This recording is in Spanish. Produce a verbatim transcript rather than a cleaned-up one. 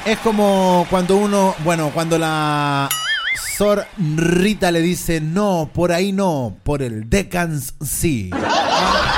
Es como cuando uno, bueno, cuando la Sor Rita le dice, no, por ahí no, por el Decans sí.